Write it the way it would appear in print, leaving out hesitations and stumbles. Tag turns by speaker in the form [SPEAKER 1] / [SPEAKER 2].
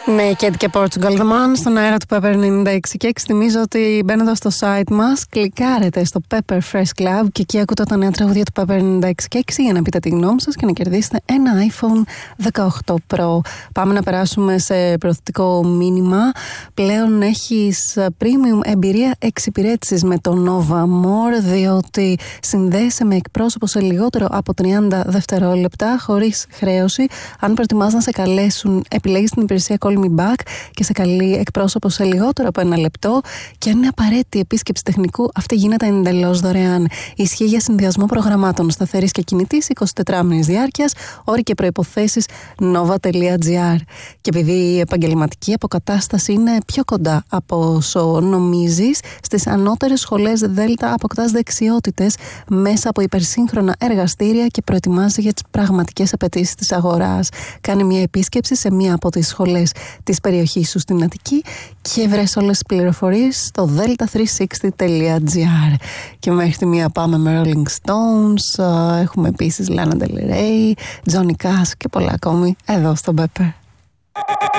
[SPEAKER 1] Naked και Portugal The Man στον αέρα του Pepper 96 και 6. Θυμίζω ότι μπαίνοντας στο site μας κλικάρετε στο Pepper Fresh Club και εκεί ακούτε τα νέα τραγούδια του Pepper 96 και 6 για να πείτε τη γνώμη σας και να κερδίσετε ένα iPhone 18 Pro. Πάμε να περάσουμε σε προωθητικό μήνυμα. Πλέον έχεις premium εμπειρία εξυπηρέτησης με το Nova More, διότι συνδέεσαι με εκπρόσωπο σε λιγότερο από 30 δευτερόλεπτα χωρίς χρέωση. Αν προτιμάς να σε καλέσουν, επιλέγεις την υπηρεσία Call Me Back και σε καλεί εκπρόσωπο σε λιγότερο από ένα λεπτό, και αν είναι απαραίτητη επίσκεψη τεχνικού, αυτή γίνεται εντελώς δωρεάν. Ισχύει για συνδυασμό προγραμμάτων σταθερής και κινητής 24μηνης διάρκειας, όροι και προϋποθέσεις nova.gr. Και επειδή η επαγγελματική αποκατάσταση είναι πιο κοντά από όσο νομίζεις, στις ανώτερες σχολές Δέλτα αποκτάς δεξιότητες μέσα από υπερσύγχρονα εργαστήρια και προετοιμάζει για τις πραγματικές απαιτήσεις της αγοράς. Κάνε μια επίσκεψη σε μία από τις σχολές της περιοχής σου στην Αττική και βρες όλες τις πληροφορίες στο delta360.gr. Και μέχρι τη μία πάμε με Rolling Stones, έχουμε επίσης Lana Del Rey, Johnny Cash και πολλά ακόμη εδώ στο Pepper.